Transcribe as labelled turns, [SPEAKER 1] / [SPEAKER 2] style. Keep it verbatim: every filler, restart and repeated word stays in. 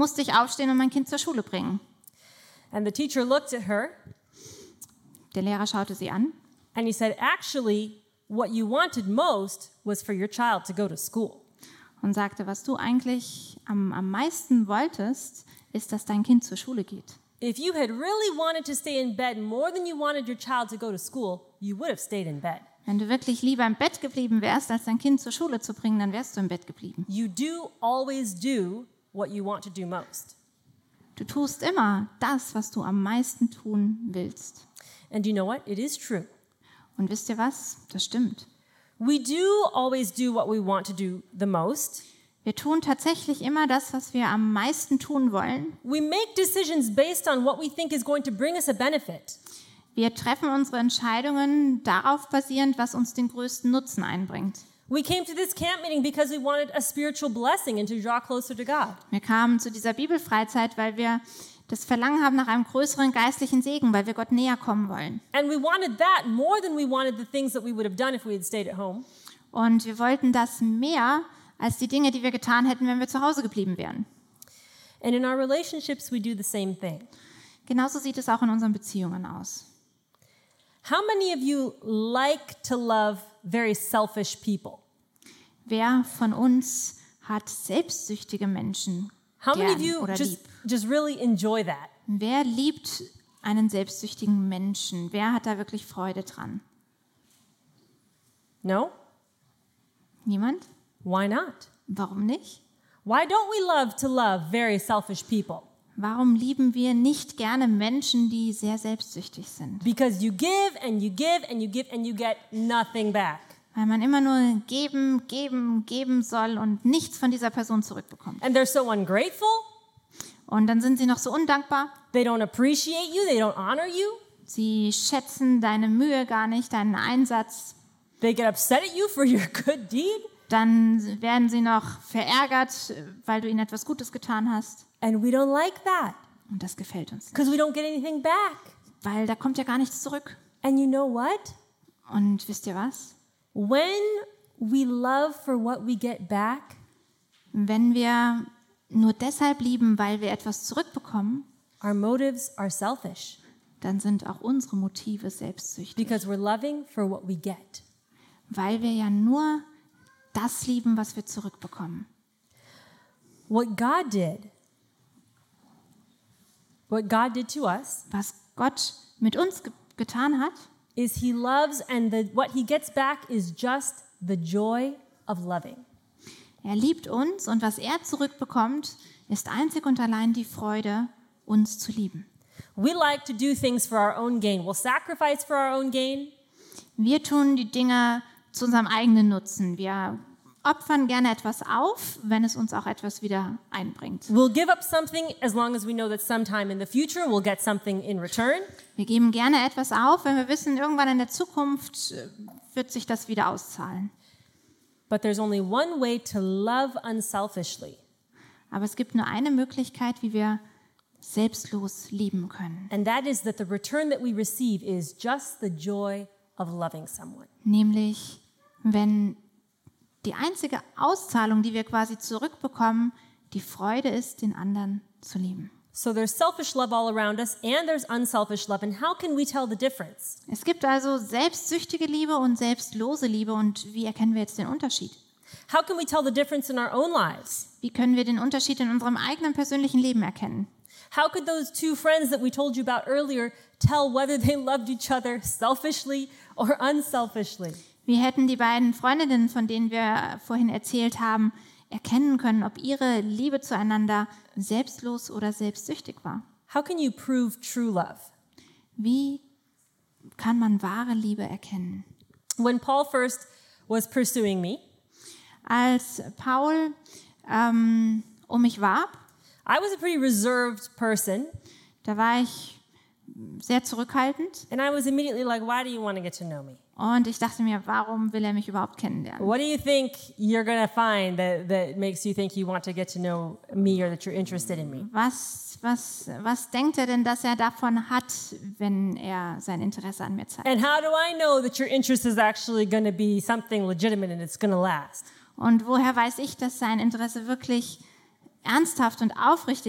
[SPEAKER 1] musste ich aufstehen und mein Kind zur Schule bringen.
[SPEAKER 2] And the teacher looked at her
[SPEAKER 1] Der Lehrer schaute sie an
[SPEAKER 2] and he said, actually, what you wanted most was for your child to go to school.
[SPEAKER 1] und sagte, was du eigentlich am, am meisten wolltest, ist, dass dein Kind zur Schule geht.
[SPEAKER 2] If you had really wanted to stay in bed more than you wanted your child to go to school, you would have stayed in bed.
[SPEAKER 1] Wenn du wirklich lieber im Bett geblieben wärst, als dein Kind zur Schule zu bringen, dann wärst du im Bett geblieben.
[SPEAKER 2] You do always do what you want to do most.
[SPEAKER 1] Du tust immer das, was du am meisten tun willst.
[SPEAKER 2] And you know what? It is true.
[SPEAKER 1] Und wisst ihr was? Das stimmt.
[SPEAKER 2] We do always do what we want to do the most.
[SPEAKER 1] Wir tun tatsächlich immer das, was wir am meisten tun wollen.
[SPEAKER 2] We make decisions based on what we think is going to bring us a benefit.
[SPEAKER 1] Wir treffen unsere Entscheidungen darauf basierend, was uns den größten Nutzen einbringt.
[SPEAKER 2] We came to this camp meeting because we wanted a spiritual blessing and to draw closer to God.
[SPEAKER 1] Wir kamen zu dieser Bibelfreizeit, weil wir das Verlangen haben nach einem größeren geistlichen Segen, weil wir Gott näher kommen wollen.
[SPEAKER 2] And we wanted that more than we wanted the things that we would have done if we had stayed at home.
[SPEAKER 1] Und wir wollten das mehr als die Dinge, die wir getan hätten, wenn wir zu Hause geblieben wären.
[SPEAKER 2] And in our relationships, we do the same thing.
[SPEAKER 1] Genauso sieht es auch in unseren Beziehungen aus.
[SPEAKER 2] How many of you like to love very selfish people?
[SPEAKER 1] Wer von uns hat selbstsüchtige Menschen
[SPEAKER 2] How many of
[SPEAKER 1] gern
[SPEAKER 2] you
[SPEAKER 1] oder
[SPEAKER 2] just,
[SPEAKER 1] lieb?
[SPEAKER 2] just really enjoy that?
[SPEAKER 1] Wer liebt einen selbstsüchtigen Menschen? Wer hat da wirklich Freude dran?
[SPEAKER 2] No?
[SPEAKER 1] Niemand?
[SPEAKER 2] Why not?
[SPEAKER 1] Warum nicht?
[SPEAKER 2] Why don't we love to love very selfish people?
[SPEAKER 1] Warum lieben wir nicht gerne Menschen, die sehr selbstsüchtig sind?
[SPEAKER 2] Because you give and you give and you give and you get nothing back.
[SPEAKER 1] Weil man immer nur geben, geben, geben soll und nichts von dieser Person zurückbekommt.
[SPEAKER 2] And they're so ungrateful.
[SPEAKER 1] Und dann sind sie noch so undankbar.
[SPEAKER 2] They don't appreciate you. They don't honor you.
[SPEAKER 1] Sie schätzen deine Mühe gar nicht, deinen Einsatz.
[SPEAKER 2] They get upset at you for your good deed.
[SPEAKER 1] Dann werden sie noch verärgert, weil du ihnen etwas Gutes getan hast.
[SPEAKER 2] And we don't like that
[SPEAKER 1] Und das gefällt uns nicht,
[SPEAKER 2] because we don't get anything back.
[SPEAKER 1] weil da kommt ja gar nichts zurück.
[SPEAKER 2] And you know what?
[SPEAKER 1] Und wisst ihr was?
[SPEAKER 2] When we love for what we get back,
[SPEAKER 1] Wenn wir nur deshalb lieben, weil wir etwas zurückbekommen,
[SPEAKER 2] our motives are selfish
[SPEAKER 1] dann sind auch unsere Motive selbstsüchtig.
[SPEAKER 2] because we're loving for what we get.
[SPEAKER 1] Weil wir ja nur das lieben, was wir zurückbekommen.
[SPEAKER 2] What God did, what God did to us,
[SPEAKER 1] Was Gott mit uns ge- getan hat,
[SPEAKER 2] is He loves, and the, what He gets back is just the joy of loving.
[SPEAKER 1] er liebt uns und was er zurückbekommt, ist einzig und allein die Freude, uns zu lieben.
[SPEAKER 2] We like to do things for our own gain. We'll sacrifice for our own gain.
[SPEAKER 1] Wir tun die Dinge zu unserem eigenen Nutzen. Wir opfern gerne etwas auf, wenn es uns auch etwas wieder einbringt.
[SPEAKER 2] We'll give up something as long as we know that sometime in the future we'll get something in return.
[SPEAKER 1] Wir geben gerne etwas auf, wenn wir wissen, irgendwann in der Zukunft äh, wird sich das wieder auszahlen.
[SPEAKER 2] But there's only one way to love unselfishly,
[SPEAKER 1] Aber es gibt nur eine Möglichkeit, wie wir selbstlos lieben können.
[SPEAKER 2] and that is that the return that we receive is just the joy of loving someone.
[SPEAKER 1] Nämlich, wenn die einzige Auszahlung, die wir quasi zurückbekommen, die Freude ist, den anderen zu lieben.
[SPEAKER 2] So there's selfish love all around us, and there's unselfish love. And how can we tell the difference?
[SPEAKER 1] Es gibt also selbstsüchtige Liebe und selbstlose Liebe. Und wie erkennen wir jetzt den Unterschied?
[SPEAKER 2] How can we tell the difference in our own lives?
[SPEAKER 1] Wie können wir den Unterschied in unserem eigenen persönlichen Leben erkennen?
[SPEAKER 2] How could those two friends that we told you about earlier tell whether they loved each other selfishly or unselfishly?
[SPEAKER 1] Wie hätten die beiden Freundinnen, von denen wir vorhin erzählt haben, erkennen können, ob ihre Liebe zueinander selbstlos oder selbstsüchtig war?
[SPEAKER 2] How can you prove true love?
[SPEAKER 1] Wie kann man wahre Liebe erkennen?
[SPEAKER 2] When Paul first was pursuing me,
[SPEAKER 1] Als Paul ähm, um mich warb,
[SPEAKER 2] I was a pretty reserved person,
[SPEAKER 1] da war ich sehr zurückhaltend
[SPEAKER 2] and I was immediately like, why do you want to get to know me?
[SPEAKER 1] und ich dachte mir, warum will er mich überhaupt kennenlernen?
[SPEAKER 2] What do you think you're going to find that, that makes you think you want to get to know me or that you're interested in me?
[SPEAKER 1] Was, was, was denkt er denn, dass er davon hat, wenn er sein Interesse an mir zeigt?
[SPEAKER 2] And how do I know that your interest is actually going to be something legitimate and it's going to last?
[SPEAKER 1] Und woher weiß ich, dass sein Interesse wirklich ernsthaft und aufrichtig